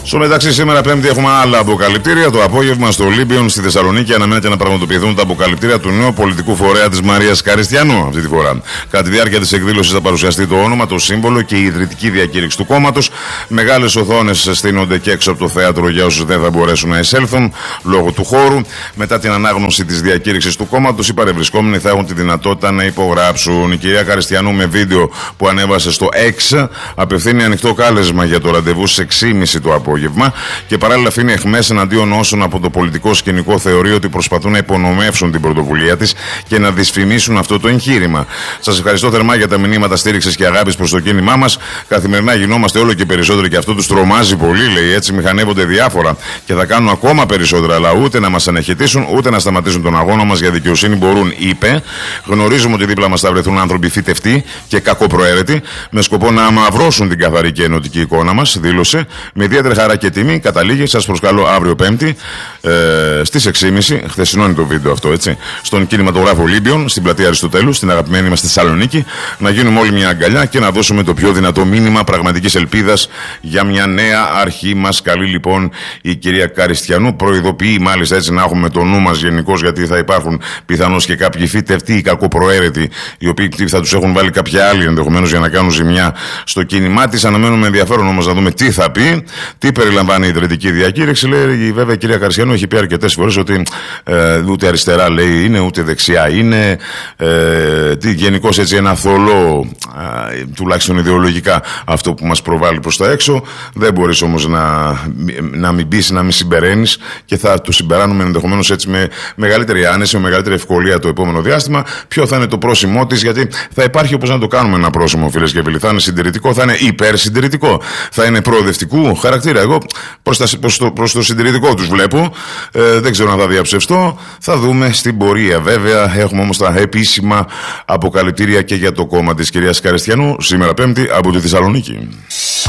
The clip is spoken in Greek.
Στο μεταξύ, σήμερα Πέμπτη έχουμε άλλα αποκαλυπτήρια. Το απόγευμα στο Ολύμπιον στη Θεσσαλονίκη αναμένεται να πραγματοποιηθούν τα αποκαλυπτήρια του νέου πολιτικού φορέα της Μαρίας Καριστιανού. Αυτή τη φορά. Κατά τη διάρκεια της εκδήλωσης θα παρουσιαστεί το όνομα, το σύμβολο και η ιδρυτική διακήρυξη του κόμματος. Μεγάλες οθόνες στείνονται και έξω από το θέατρο για όσους δεν θα μπορέσουν να εισέλθουν λόγω του χώρου. Μετά την ανάγνωση της διακήρυξης του κόμματος, οι παρευρισκόμενοι θα έχουν τη δυνατότητα να υπογράψουν. Η κυρία Καριστιανού, με βίντεο που ανέβασε στο X, απευθύνει ανοιχτό κάλεσμα για το ραντεβού στις 6:30 το απόγευμα και παράλληλα αφήνει αιχμές εναντίον όσων από το πολιτικό σκηνικό θεωρεί ότι προσπαθούν να υπονομεύσουν την πρωτοβουλία της και να δυσφημίσουν αυτό το εγχείρημα. Σας ευχαριστώ θερμά για τα μηνύματα στήριξης και αγάπης προς το κίνημά μας. Καθημερινά γινόμαστε όλο και περισσότεροι και αυτό τους τρομάζει πολύ, λέει. Έτσι μηχανεύονται διάφορα και θα κάνουν ακόμα περισσότερα, αλλά ούτε να μας αναχαιτήσουν ούτε να σταματήσουν τον αγώνα μας για δικαιοσύνη μπορούν, είπε. Γνωρίζουμε ότι δίπλα μας θα βρεθούν άνθρωποι θητευτοί και κακοπροαίρετοι με σκοπό να αμαυρώσουν την καθαρή και ενωτική εικόνα μας, δήλωσε. Με ιδιαίτερη χαρά και τιμή, καταλήγει, σας προσκαλώ αύριο Πέμπτη στις 6:30, χθεσινό είναι το βίντεο αυτό, έτσι, στον κινηματογράφο Ολύμπιον, στην πλατεία Αριστοτέλου, στην αγαπημένη μας Θεσσαλονίκη, να γίνουμε όλοι μια αγκαλιά και να δώσουμε το πιο δυνατό μήνυμα πραγματικής ελπίδας για μια νέα αρχή μας. Καλή λοιπόν η κυρία Καριστιανού, προειδοποιεί μάλιστα, έτσι, να έχουμε το νου μας γενικώς, γιατί θα υπάρχουν πιθανώς και κάποιοι φυτευτοί ή κακοπροαίρετοι, οι οποίοι θα τους έχουν βάλει κάποια άλλοι ενδεχομένως για να κάνουν ζημιά στο κίνημά της. Αναμένουμε ενδιαφέρον όμως να δούμε τι θα πει, τι περιλαμβάνει η ιδρυτική διακήρυξη. Λέει, βέβαια, η κυρία Καριστιανού έχει πει αρκετές φορές ότι ούτε αριστερά, λέει, είναι, ούτε δεξιά είναι. Γενικώς έτσι ένα θολό, τουλάχιστον ιδεολογικά, αυτό που μας προβάλλει προς τα έξω. Δεν μπορείς όμως να μην πεις, να μην συμπεραίνεις, και θα το συμπεράνουμε ενδεχομένως έτσι με μεγαλύτερη άνεση, με μεγαλύτερη ευκολία το επόμενο διάστημα. Ποιο θα είναι το πρόσημό της, γιατί θα υπάρχει, όπως να το κάνουμε ένα πρόσημο, φίλες και φίλοι. Θα είναι συντηρητικό, θα είναι υπερσυντηρητικό, θα είναι προοδευτικού χαρακτήρα. Εγώ προς το συντηρητικό τους βλέπω. Δεν ξέρω αν θα διαψευστώ. Θα δούμε στην πορεία. Βέβαια, έχουμε όμως τα επίσημα αποκαλυπτήρια και για το κόμμα της κυρίας Καριστιανού σήμερα Πέμπτη από τη Θεσσαλονίκη.